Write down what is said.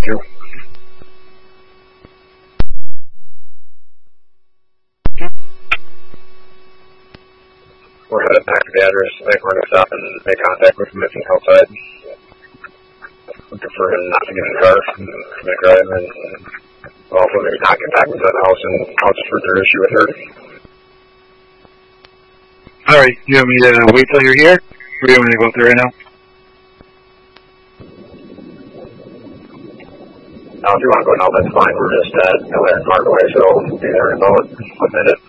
to. We're headed back to the address. I think we're going to stop and make contact with him if he's outside. We prefer him not to get in the car from the drive, and also maybe not get back into the house and cause a further issue with her. Alright, you want me to wait till you're here? Or do you want me to go through right now? Now, if you want to go now, that's fine. We're just at Larry Parkway, so we'll be there in about a minute.